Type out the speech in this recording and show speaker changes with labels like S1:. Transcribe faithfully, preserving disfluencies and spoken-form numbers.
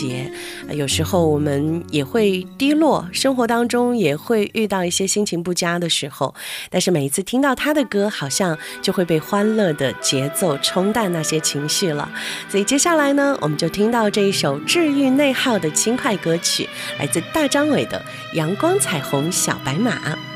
S1: 节，有时候我们也会低落，生活当中也会遇到一些心情不佳的时候，但是每一次听到他的歌，好像就会被欢乐的节奏冲淡那些情绪了。所以接下来呢，我们就听到这一首治愈内耗的轻快歌曲，来自大张伟的《阳光彩虹小白马》。